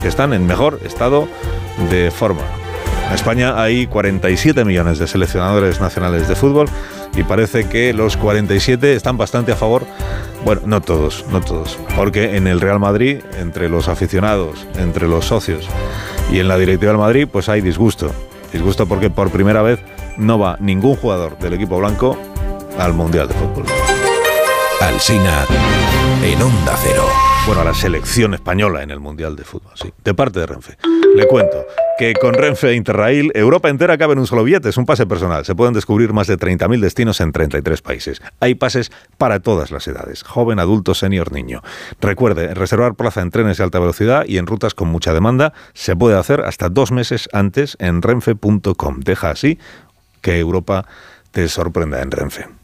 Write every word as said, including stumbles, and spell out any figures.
que están en mejor estado de forma. En España hay cuarenta y siete millones de seleccionadores nacionales de fútbol y parece que los cuarenta y siete están bastante a favor. Bueno, no todos, no todos, porque en el Real Madrid, entre los aficionados, entre los socios y en la directiva del Madrid, pues hay disgusto. Disgusto porque por primera vez no va ningún jugador del equipo blanco al Mundial de Fútbol. Alsina en Onda Cero. Bueno, a la selección española en el Mundial de Fútbol, sí, de parte de Renfe. Le cuento que con Renfe Interrail, Europa entera cabe en un solo billete, es un pase personal. Se pueden descubrir más de treinta mil destinos en treinta y tres países. Hay pases para todas las edades, joven, adulto, senior, niño. Recuerde, reservar plaza en trenes de alta velocidad y en rutas con mucha demanda se puede hacer hasta dos meses antes en renfe punto com. Deja así que Europa te sorprenda en Renfe.